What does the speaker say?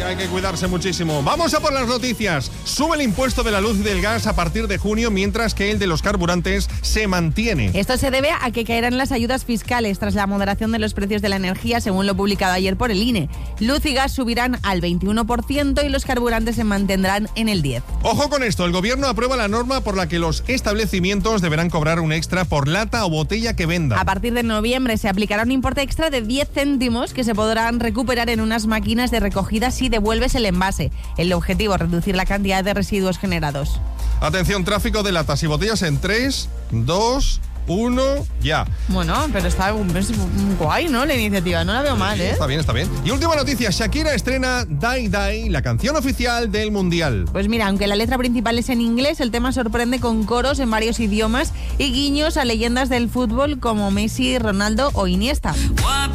hay que cuidarse muchísimo. Vamos a por las noticias. Sube el impuesto de la luz y del gas a partir de junio, mientras que el de los carburantes se mantiene. Esto se debe a que caerán las ayudas fiscales tras la moderación de los precios de la energía, según lo publicado ayer por el INE. Luz y gas subirán al 21% y los carburantes se mantendrán en el 10%. Ojo con esto, el gobierno aprueba la norma por la que los establecimientos deberán cobrar un extra por lata o botella que venda. A partir de noviembre se aplicará un importe extra de 10 céntimos que se podrán recuperar en unas máquinas de recogida si devuelves el envase. El objetivo es reducir la cantidad de residuos generados. Atención, tráfico de latas y botellas en 3, 2, 1, ya. Bueno, pero está guay, ¿no? La iniciativa, no la veo mal, ¿eh? Está bien, está bien. Y última noticia, Shakira estrena Die Die, la canción oficial del Mundial. Pues mira, aunque la letra principal es en inglés, el tema sorprende con coros en varios idiomas y guiños a leyendas del fútbol como Messi, Ronaldo o Iniesta.